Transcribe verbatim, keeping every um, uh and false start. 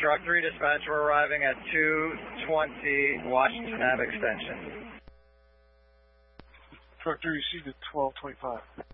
Truck three dispatch, we're arriving at two twenty Washington Ave extension. Truck three received at twelve twenty-five.